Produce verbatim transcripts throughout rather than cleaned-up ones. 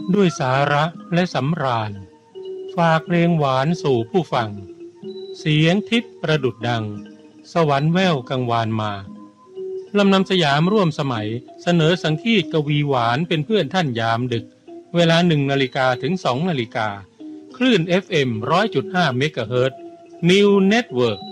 ด้วยสาระและสำราญฝากเพลงหวานสู่ผู้ฟังเสียงทิพย์ประดุจดังสวรรค์แว่วกังวานมาลำนำสยามร่วมสมัยเสนอสังคีตกวีหวานเป็นเพื่อนท่านยามดึกเวลาหนึ่งนาฬิกาถึงสองนาฬิกาคลื่น เอฟ เอ็ม หนึ่งร้อยจุดห้า เมกะเฮิรตซ์ New Network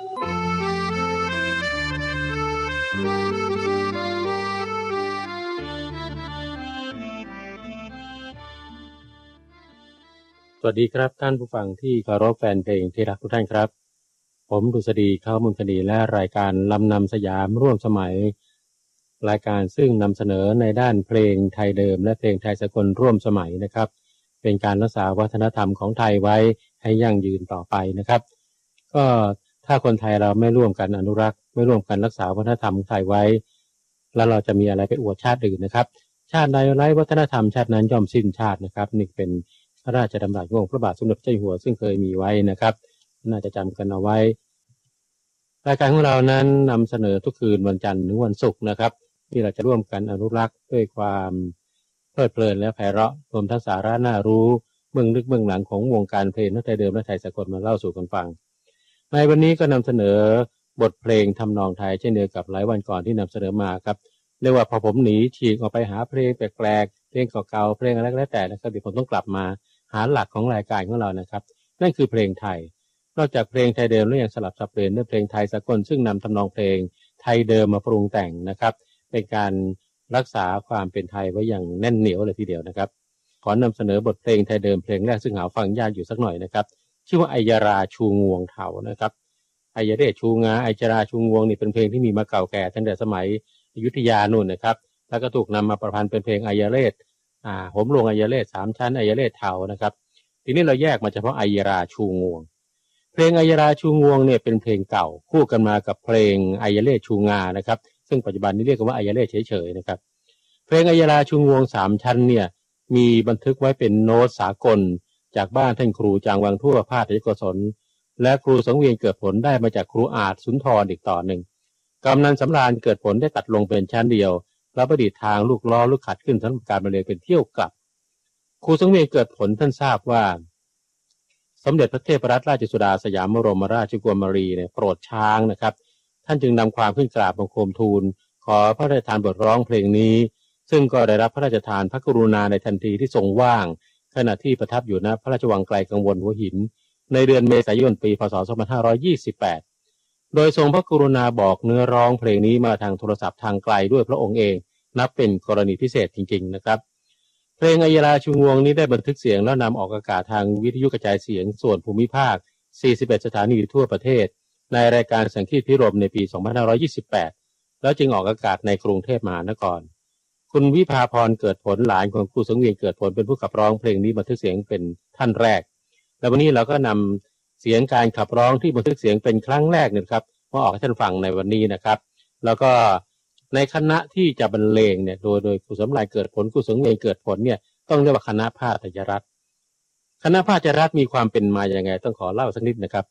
สวัสดีครับท่านผู้ฟังที่เคารพแฟนเพลงที่รักทุกท่านครับผมดุษฎีเข้ามูลคดีและรายการลำนำสยามร่วมสมัยรายการซึ่งนำเสนอในด้านเพลงไทยเดิมและเพลงไทยสากลร่วมสมัยนะครับเป็นการรักษาวัฒนธรรมของไทยไว้ให้ยั่งยืนต่อไปนะครับก็ถ้าคนไทยเราไม่ร่วมกันอนุรักษ์ไม่ร่วมกันรักษาวัฒนธรรมไทยไว้แล้วเราจะมีอะไรไปอวดชาติอื่นนะครับชาติใดไร้วัฒนธรรมชาตินั้นย่อมสิ้นชาตินะครับนี่เป็นพระราชดำรัสของพระบาทสมเด็จพระเจ้าอยู่หัวซึ่งเคยมีไว้นะครับน่าจะจำกันเอาไว้รายการของเรานั้นนำเสนอทุกคืนวันจันทร์ถึงวันศุกร์นะครับที่เราจะร่วมกันอนุรักษ์ด้วยความเพลิดเพลินและไพเราะรวมทั้งสาระน่ารู้เบื้องลึกเบื้องหลังของวงการเพลงไทยเดิมและไทยสากลมาเล่าสู่กันฟังในวันนี้ก็นำเสนอบทเพลงทำนองไทยเช่นเดียวกับหลายวันก่อนที่นำเสนอมาครับเรียกว่าพอผมหนีฉีกออกไปหาเพลงแปลกๆเพลงเก่าๆเพลงอะไรก็แล้วแต่นะครับเดี๋ยวผมต้องกลับมาหาหลักของรายการของเรานะครับนั่นคือเพลงไทยนอกจากเพลงไทยเดิมแล้วยังสลับสับเปลี่ยนด้วยเพลงไทยสากลซึ่งนำทำนองเพลงไทยเดิมมาปรุงแต่งนะครับเป็นการรักษาความเป็นไทยไว้อย่างแน่นเหนียวเลยทีเดียวนะครับขอนำเสนอบทเพลงไทยเดิมเพลงแรกซึ่งหาฟังยากอยู่สักหน่อยนะครับชื่อว่าไอยราชูงวงเถานะครับไอยเรศชูงาไอยราชูงวงนี่เป็นเพลงที่มีมาเก่าแก่ตั้งแต่สมัยอยุธยานู่นนะครับแล้วก็ถูกนำมาประพันธ์เป็นเพลงไอยเรศอ่าโหมหลวงไอยเรศสามชั้นไอยเรศเถานะครับทีนี้เราแยกมาเฉพาะไอยราชูงวงเพลงไอยราชูงวงเนี่ยเป็นเพลงเก่าคู่กันมากับเพลงไอยเรศชูงานะครับซึ่งปัจจุบันนี้เรียกกันว่าไอยเรศเฉยๆนะครับเพลงไอยราชูงวงสามชั้นเนี่ยมีบันทึกไว้เป็นโน้ตสากลจากบ้านท่านครูจางวังทั่วภาคตะกุศลและครูสังเวียนเกิดผลได้มาจากครูอาจสุนทรอีกต่อหนึ่งกำนันสำราญเกิดผลได้ตัดลงเป็นชั้นเดียวแล้วประดิษฐ์ทางลูกล้อลูกขัดขึ้นสำหรับการบรรเลงเป็นเที่ยวกลับครูสังเวียนเกิดผลท่านทราบว่าสมเด็จพระเทพรัตนราชสุดาสยามบรมราชกุมารีเนี่ยโปรดช้างนะครับท่านจึงนำความขึ้นกราบบังคมทูลขอพระราชทานบทร้องเพลงนี้ซึ่งก็ได้รับพระราชทานพระกรุณาในทันทีที่ทรงว่างขณะที่ประทับอยู่ณพระราชวังไกลกังวลหัวหินในเดือนเมษายนปีพ.ศ. สองพันห้าร้อยยี่สิบแปดโดยทรงพระกรุณาบอกเนื้อร้องเพลงนี้มาทางโทรศัพท์ทางไกลด้วยพระองค์เองนับเป็นกรณีพิเศษจริงๆนะครับเพลงไอยราชูงวงนี้ได้บันทึกเสียงแล้วนำออกอากาศทางวิทยุกระจายเสียงส่วนภูมิภาคสี่สิบเอ็ดสถานีทั่วประเทศในรายการสังคีตพิรมในปีสองพันห้าร้อยยี่สิบแปดแล้วจึงออกอากาศในกรุงเทพมหานครคุณวิภาพรเกิดผลหลานของครูสังเวียนเกิดผลเป็นผู้ขับร้องเพลงนี้บันทึกเสียงเป็นท่านแรกและวันนี้เราก็นำเสียงการขับร้องที่บันทึกเสียงเป็นครั้งแรกเนี่ยครับมาออกให้ท่านฟังในวันนี้นะครับแล้วก็ในคณะที่จะบรรเลงเนี่ยโดยโดยครูสำรานเกิดผลครูสังเวียนเกิดผลเนี่ยต้องเรียกว่าคณะพาทยรัตน์คณะพาทยรัตน์มีความเป็นมาอย่างไงต้องขอเล่าสักนิดนะครับ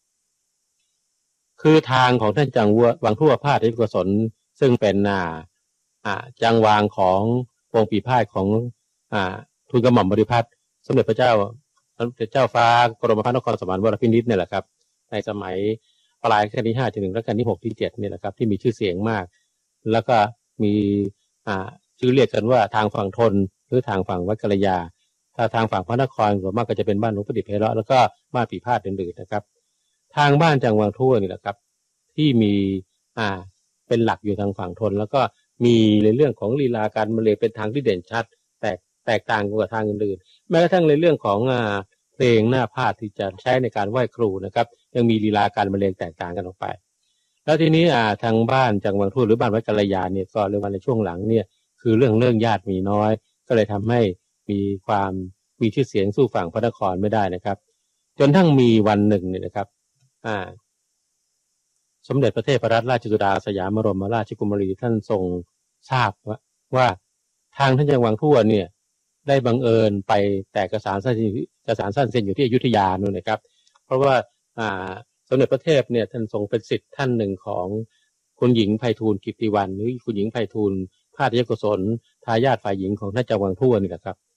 คือทางของท่านจังวังทั่วภาคตะกุศลซึ่งเป็นอ่าอ่าจังวางของวงปีพาทของอ่าทูลกระหม่อมบริพัตรสมเด็จพระเจ้าสมเด็จเจ้าฟ้ากรมพระนครสวรรค์วรพินิจเนี่ยแหละครับในสมัยปลายรัชกาลที่ห้าถึงรัชกาลที่หกที่เจ็ดนี่แหละครับที่มีชื่อเสียงมากแล้วก็มีอ่าชื่อเรียกกันว่าทางฝั่งทนหรือทางฝั่งวัดกัลยาถ้าทางฝั่งพระนครส่วนมากก็จะเป็นบ้านหลวงประดิษฐ์ไพเราะแล้วก็บ้านปีพาทอื่นๆนะครับทางบ้านจังหวัดทั่วนี่แหละครับที่มีอ่าเป็นหลักอยู่ทางฝั่งทนแล้วก็มีในเรื่องของลีลาการบรรเลงเป็นทางที่เด่นชัดแตกแตกต่างกว่าทางอื่นๆแม้กระทั่งในเรื่องของอ่าเพลงหน้าพาทที่จะใช้ในการไหว้ครูนะครับยังมีลีลาการบรรเลงแตกต่างกันออกไปแล้วทีนี้อ่าทางบ้านจังหวัดทั่วหรือบ้านวัดกัลยาเนี่ยก็เรียกว่าในช่วงหลังเนี่ยคือเรื่องเรื่องญาติมีน้อยก็เลยทำให้มีความมีชื่อเสียงสู้ฝั่งพระนครไม่ได้นะครับจนทั้งมีวันหนึ่งเนี่ยนะครับอ่าสมเด็จพระเทพรัตนราชสุดาสยามบรมราชกุมารีท่านทรงทราบว่าว่าทางท่านจังหวัดทั่วเนี่ยได้บังเอิญไปแตกกระสานสั้นกระสานสั้นเส้นอยู่ที่อยุธยานู่นนะครับเพราะว่าอ่าสมเด็จพระเทพเนี่ยท่านทรงเป็นศิษย์ท่านหนึ่งของคุณหญิงไพฑูรย์กิตติวรรณหรือคุณหญิงไพฑูรย์ภาทยกุศลทายาทฝ่ายหญิงของท่านจังหวัดทั่วนี่แหละครับ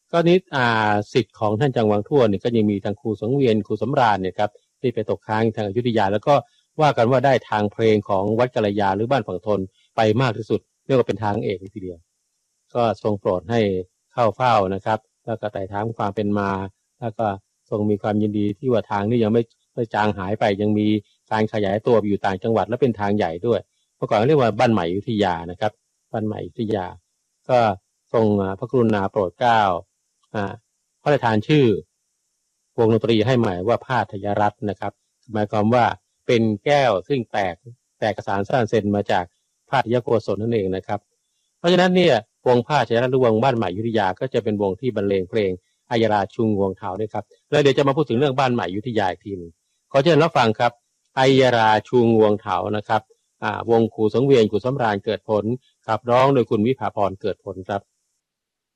ก็นี้อ่าสิทธิ์ของท่านจังหวังทั่วเนี่ยก็ยังมีทางครูสังเวียนครูสำราญเนี่ยครับที่ไปตกค้างทางอยุธยาแล้วก็ว่ากันว่าได้ทางเพลงของวัดกัลยาหรือบ้านฝั่งทนไปมากที่สุดเรียกว่าเป็นทางเอกทีเดียวก็ทรงโปรดให้เข้าเฝ้านะครับแล้วก็ไต่ถามความเป็นมาแล้วก็ทรงมีความยินดีที่ว่าทางนี้ยังไม่ไม่จางหายไปยังมีการขยายตัวไปอยู่ต่างจังหวัดและเป็นทางใหญ่ด้วยเมื่อก่อนเรียกว่าบ้านใหม่อยุธยานะครับบ้านใหม่อยุธยาก็ทรงพระกรุณาโปรดเกล้าอ่าพระราชทานชื่อวงดนตรีให้ใหม่ว่าพาทยรัตน์นะครับหมายความว่าเป็นแก้วซึ่งแตกแตกกระสานสร้างเซนมาจากพาทยโกศลนั่นเองนะครับเพราะฉะนั้นเนี่ยวงพาทยรัตน์หรือวงบ้านใหม่อยุธยาก็จะเป็นวงที่บรรเลงเพลงอัยราชุงวงเถาด้วยครับแล้วเดี๋ยวจะมาพูดถึงเรื่องบ้านใหม่อยุธยาอีกทีนึงขอเชิญรับฟังครับอัยราชุงวงเถานะครับอ่าวงครูสังเวียนครูสำราญเกิดผลขับร้องโดยคุณวิภาพรเกิดผลครับ